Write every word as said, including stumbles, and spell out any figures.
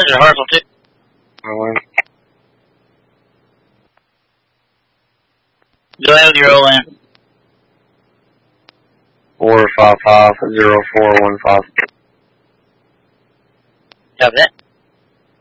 Sergeant Hartzell, too. Rolling. Go ahead with your roll in. Four five five zero four one five. Copy that.